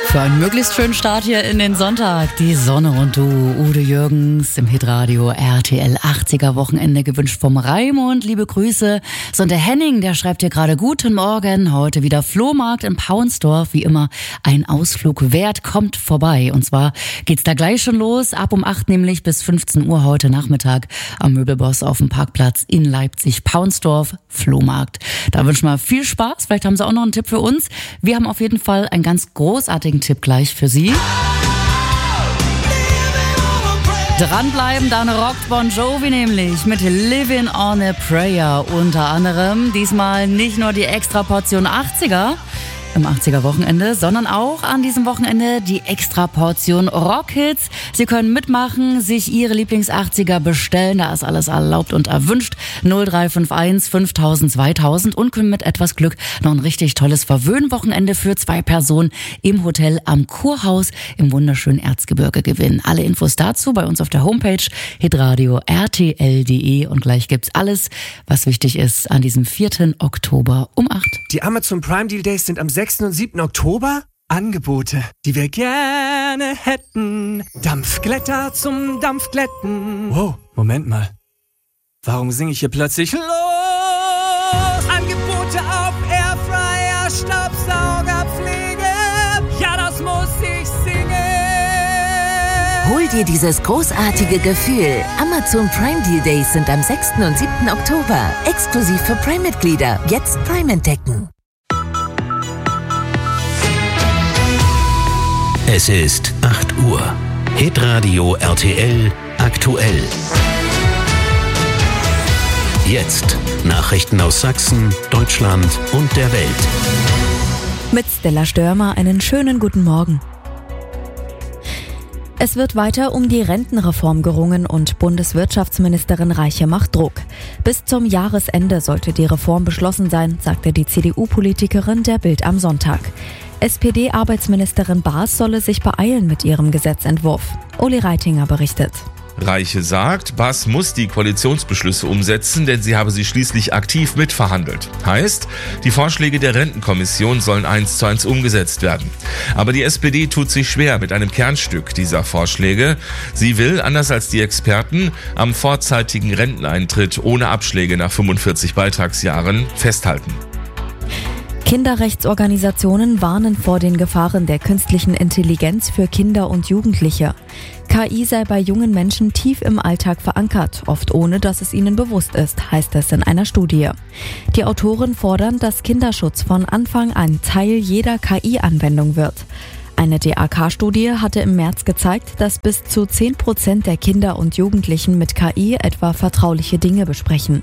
Für einen möglichst schönen Start hier in den Sonntag. Die Sonne und du, Udo Jürgens im Hitradio RTL 80er Wochenende gewünscht vom Raimund. Liebe Grüße. So, und der Henning, der schreibt hier gerade: Guten Morgen, heute wieder Flohmarkt in Paunsdorf. Wie immer ein Ausflug wert, kommt vorbei. Und zwar geht's da gleich schon los, ab um 8 nämlich bis 15 Uhr heute Nachmittag am Möbelboss auf dem Parkplatz in Leipzig. Paunsdorf, Flohmarkt. Da wünschen wir viel Spaß. Vielleicht haben Sie auch noch einen Tipp für uns. Wir haben auf jeden Fall einen ganz großartigen Tipp gleich für Sie. Dranbleiben, dann rockt Bon Jovi nämlich mit Living on a Prayer unter anderem. Diesmal nicht nur die Extraportion 80er im 80er Wochenende, sondern auch an diesem Wochenende die Extraportion Rockhits. Sie können mitmachen, sich Ihre Lieblings-80er bestellen, da ist alles erlaubt und erwünscht. 0351 5000 2000 und können mit etwas Glück noch ein richtig tolles Verwöhnwochenende für 2 Personen im Hotel am Kurhaus im wunderschönen Erzgebirge gewinnen. Alle Infos dazu bei uns auf der Homepage hitradio rtl.de und gleich gibt's alles, was wichtig ist an diesem 4. Oktober um 8. Die Amazon Prime Deal Days sind am 6. und 7. Oktober. Angebote, die wir gerne hätten. Dampfglätter zum Dampfglätten. Wow, Moment mal. Warum singe ich hier plötzlich los? Angebote auf Airfryer, Staubsaugerpflege. Ja, das muss ich singen. Hol dir dieses großartige Gefühl. Amazon Prime Deal Days sind am 6. und 7. Oktober. Exklusiv für Prime-Mitglieder. Jetzt Prime entdecken. Es ist 8 Uhr. Hitradio RTL aktuell. Jetzt Nachrichten aus Sachsen, Deutschland und der Welt. Mit Stella Störmer einen schönen guten Morgen. Es wird weiter um die Rentenreform gerungen und Bundeswirtschaftsministerin Reiche macht Druck. Bis zum Jahresende sollte die Reform beschlossen sein, sagte die CDU-Politikerin der Bild am Sonntag. SPD-Arbeitsministerin Baas solle sich beeilen mit ihrem Gesetzentwurf. Uli Reitinger berichtet. Reiche sagt, Baas muss die Koalitionsbeschlüsse umsetzen, denn sie habe sie schließlich aktiv mitverhandelt. Heißt, die Vorschläge der Rentenkommission sollen 1:1 umgesetzt werden. Aber die SPD tut sich schwer mit einem Kernstück dieser Vorschläge. Sie will, anders als die Experten, am vorzeitigen Renteneintritt ohne Abschläge nach 45 Beitragsjahren festhalten. Kinderrechtsorganisationen warnen vor den Gefahren der künstlichen Intelligenz für Kinder und Jugendliche. KI sei bei jungen Menschen tief im Alltag verankert, oft ohne dass es ihnen bewusst ist, heißt es in einer Studie. Die Autoren fordern, dass Kinderschutz von Anfang an Teil jeder KI-Anwendung wird. Eine DAK-Studie hatte im März gezeigt, dass bis zu 10% der Kinder und Jugendlichen mit KI etwa vertrauliche Dinge besprechen.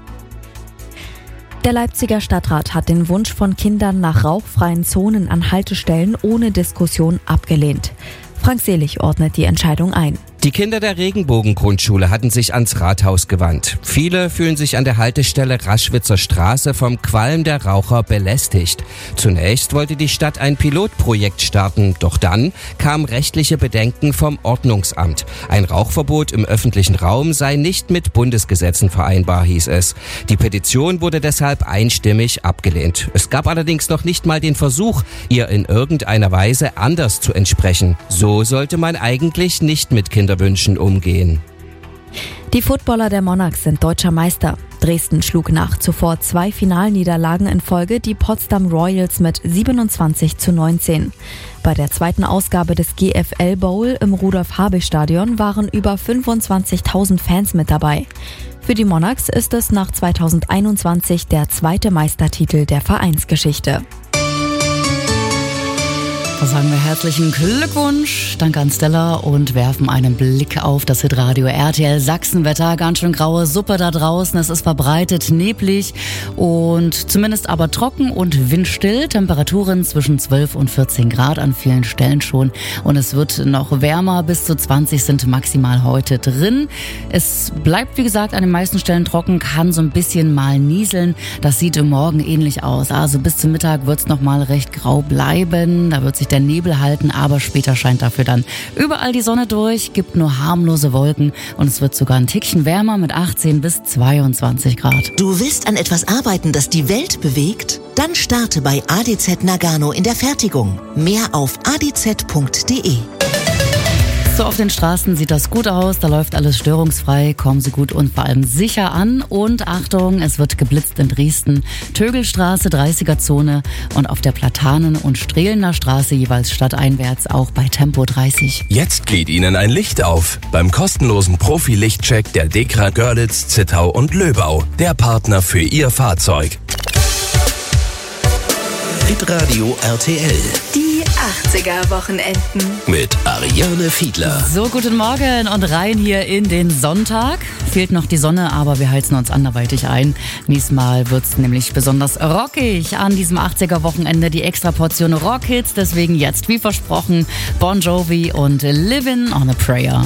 Der Leipziger Stadtrat hat den Wunsch von Kindern nach rauchfreien Zonen an Haltestellen ohne Diskussion abgelehnt. Frank Selig ordnet die Entscheidung ein. Die Kinder der Regenbogen-Grundschule hatten sich ans Rathaus gewandt. Viele fühlen sich an der Haltestelle Raschwitzer Straße vom Qualm der Raucher belästigt. Zunächst wollte die Stadt ein Pilotprojekt starten, doch dann kamen rechtliche Bedenken vom Ordnungsamt. Ein Rauchverbot im öffentlichen Raum sei nicht mit Bundesgesetzen vereinbar, hieß es. Die Petition wurde deshalb einstimmig abgelehnt. Es gab allerdings noch nicht mal den Versuch, ihr in irgendeiner Weise anders zu entsprechen. So sollte man eigentlich nicht mit Kinderwünschen umgehen. Die Footballer der Monarchs sind deutscher Meister. Dresden schlug nach zuvor 2 Finalniederlagen in Folge die Potsdam Royals mit 27:19. Bei der zweiten Ausgabe des GFL Bowl im Rudolf-Habich-Stadion waren über 25.000 Fans mit dabei. Für die Monarchs ist es nach 2021 der 2. Meistertitel der Vereinsgeschichte. Da sagen wir herzlichen Glückwunsch, danke an Stella und werfen einen Blick auf das Hitradio RTL Sachsenwetter. Ganz schön graue Suppe da draußen, es ist verbreitet, neblig und zumindest aber trocken und windstill. Temperaturen zwischen 12 und 14 Grad an vielen Stellen schon und es wird noch wärmer, bis zu 20 sind maximal heute drin. Es bleibt wie gesagt an den meisten Stellen trocken, kann so ein bisschen mal nieseln. Das sieht im Morgen ähnlich aus, also bis zum Mittag wird es noch mal recht grau bleiben, da wird sich der Nebel halten, aber später scheint dafür dann überall die Sonne durch, gibt nur harmlose Wolken und es wird sogar ein Tickchen wärmer mit 18 bis 22 Grad. Du willst an etwas arbeiten, das die Welt bewegt? Dann starte bei ADZ Nagano in der Fertigung. Mehr auf adz.de. So, auf den Straßen sieht das gut aus, da läuft alles störungsfrei, kommen Sie gut und vor allem sicher an. Und Achtung, es wird geblitzt in Dresden, Tögelstraße, 30er-Zone und auf der Platanen- und Strehlener Straße jeweils stadteinwärts auch bei Tempo 30. Jetzt geht Ihnen ein Licht auf beim kostenlosen Profi-Lichtcheck der DEKRA Görlitz, Zittau und Löbau, der Partner für Ihr Fahrzeug. Hitradio RTL Die 80er-Wochenenden. mit Ariane Fiedler. So, guten Morgen und rein hier in den Sonntag. Fehlt noch die Sonne, aber wir heizen uns anderweitig ein. Nächstes Mal wird's nämlich besonders rockig an diesem 80er-Wochenende. Die Extraportion Rockhits, deswegen jetzt, wie versprochen, Bon Jovi und Livin' on a Prayer.